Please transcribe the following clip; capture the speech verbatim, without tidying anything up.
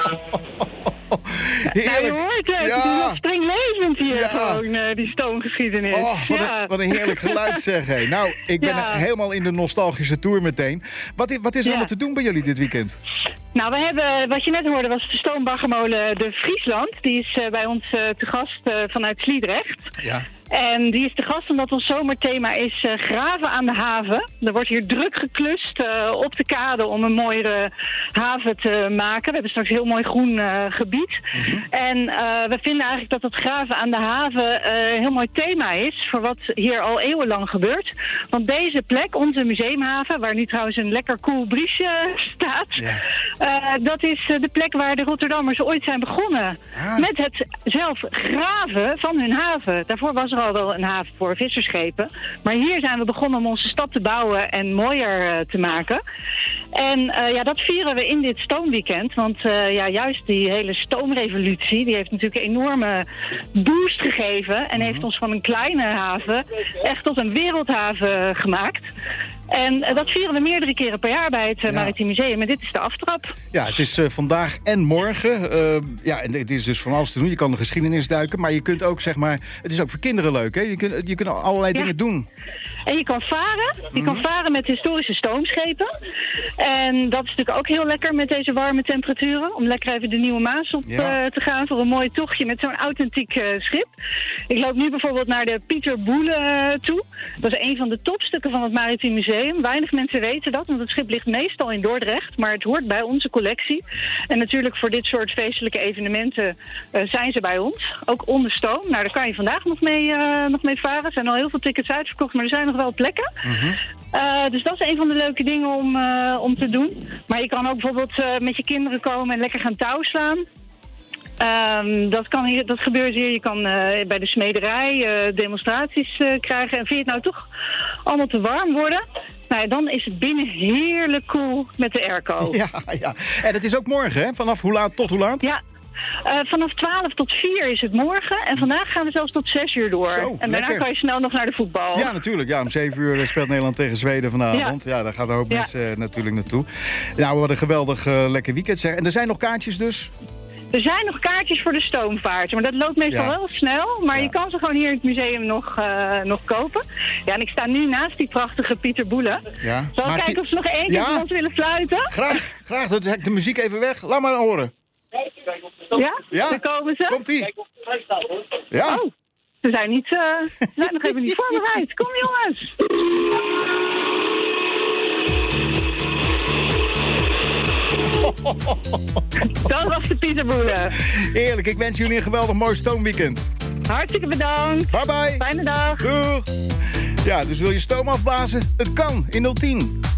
Nou, je hoort het. Ja. Het is nog springlevend hier Ja. gewoon, uh, die stoomgeschiedenis. Oh, wat, ja. een, wat een heerlijk geluid zeg. Hé. Nou, ik ben Ja. helemaal in de nostalgische tour meteen. Wat, i- wat is er Ja. allemaal te doen bij jullie dit weekend? Nou, we hebben, wat je net hoorde, was de stoombaggermolen De Friesland. Die is uh, bij ons uh, te gast uh, vanuit Sliedrecht. Ja. En die is te gast omdat ons zomerthema is uh, graven aan de haven. Er wordt hier druk geklust uh, op de kade om een mooiere haven te maken. We hebben straks een heel mooi groen uh, gebied. Mm-hmm. En uh, we vinden eigenlijk dat het graven aan de haven uh, een heel mooi thema is voor wat hier al eeuwenlang gebeurt. Want deze plek, onze museumhaven, waar nu trouwens een lekker cool briesje staat, Ja. uh, dat is uh, de plek waar de Rotterdammers ooit zijn begonnen. Ah. Met het zelf graven van hun haven. Daarvoor was er al wel een haven voor visserschepen. Maar hier zijn we begonnen om onze stad te bouwen en mooier uh, te maken. En uh, ja, dat vieren we in dit stoomweekend. Want uh, ja, juist die hele stoomrevolutie, die heeft natuurlijk een enorme boost gegeven. En mm-hmm. heeft ons van een kleine haven echt tot een wereldhaven gemaakt. En uh, dat vieren we meerdere keren per jaar bij het uh, Ja. Maritiem Museum. En dit is de aftrap. Ja, het is uh, vandaag en morgen. Uh, ja, en het is dus van alles te doen. Je kan de geschiedenis duiken, maar je kunt ook, zeg maar... Het is ook voor kinderen leuk, hè? Je kunt, je kunt allerlei ja. dingen doen. En je kan varen. Je mm-hmm. kan varen met historische stoomschepen. En dat is natuurlijk ook heel lekker met deze warme temperaturen. Om lekker even de Nieuwe Maas op ja. uh, te gaan voor een mooi tochtje met zo'n authentiek uh, schip. Ik loop nu bijvoorbeeld naar de Pieter Boele uh, toe. Dat is een van de topstukken van het Maritiem Museum. Weinig mensen weten dat, want het schip ligt meestal in Dordrecht. Maar het hoort bij onze collectie. En natuurlijk voor dit soort feestelijke evenementen uh, zijn ze bij ons. Ook onder stoom. Nou, daar kan je vandaag nog mee, uh, nog mee varen. Er zijn al heel veel tickets uitverkocht, maar er zijn nog wel plekken. Mm-hmm. Uh, dus dat is een van de leuke dingen om, uh, om te doen. Maar je kan ook bijvoorbeeld uh, met je kinderen komen en lekker gaan touwslaan. Um, dat, kan hier, dat gebeurt hier. Je kan uh, bij de smederij uh, demonstraties uh, krijgen. En vind je het nou toch allemaal te warm worden? Nou, dan is het binnen heerlijk cool met de airco. Ja, ja. En het is ook morgen, hè? Vanaf hoe laat tot hoe laat? Ja. Uh, vanaf twaalf tot vier is het morgen. En vandaag gaan we zelfs tot zes uur door. Zo, en daarna lekker. kan je snel nog naar de voetbal. Ja, natuurlijk. Ja, om zeven uur speelt Nederland tegen Zweden vanavond. Ja, ja daar gaan een hoop ja. mensen uh, natuurlijk naartoe. Nou, wat een geweldig uh, lekker weekend zeg. En er zijn nog kaartjes dus? Er zijn nog kaartjes voor de stoomvaart, maar dat loopt meestal ja. wel snel. Maar ja. je kan ze gewoon hier in het museum nog, uh, nog kopen. Ja, en ik sta nu naast die prachtige Pieter Boele. Ja. Zal ik kijken of ze nog één keer ja. voor ons willen fluiten? Graag, graag. Dan zet ik de muziek even weg. Laat maar horen. Ja? Ja? Daar komen ze. Komt-ie. Ja? Oh, ze zijn, niet, uh, ze zijn nog even niet voorbereid. Kom jongens. Dat was de Pieter Boele. Heerlijk, ik wens jullie een geweldig mooi stoomweekend. Hartstikke bedankt. Bye bye. Fijne dag. Doeg. Ja, dus wil je stoom afblazen? Het kan in nul tien.